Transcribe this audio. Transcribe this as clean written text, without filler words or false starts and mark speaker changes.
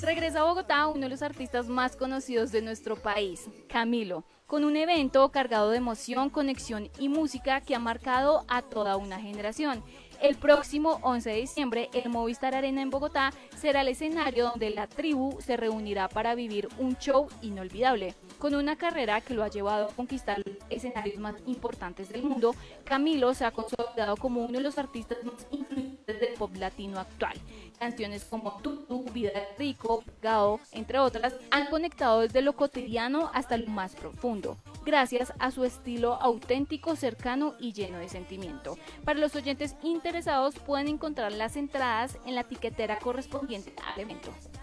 Speaker 1: Regresa a Bogotá uno de los artistas más conocidos de nuestro país, Camilo, con un evento cargado de emoción, conexión y música que ha marcado a toda una generación. El próximo 11 de diciembre, el Movistar Arena en Bogotá será el escenario donde la tribu se reunirá para vivir un show inolvidable. Con una carrera que lo ha llevado a conquistar los escenarios más importantes del mundo, Camilo se ha consolidado como uno de los artistas más influyentes del pop latino actual. Canciones como Tutu, Vida de Rico, Pegado, entre otras, han conectado desde lo cotidiano hasta lo más profundo, gracias a su estilo auténtico, cercano y lleno de sentimiento. Para los oyentes interesados pueden encontrar las entradas en la etiquetera correspondiente al evento.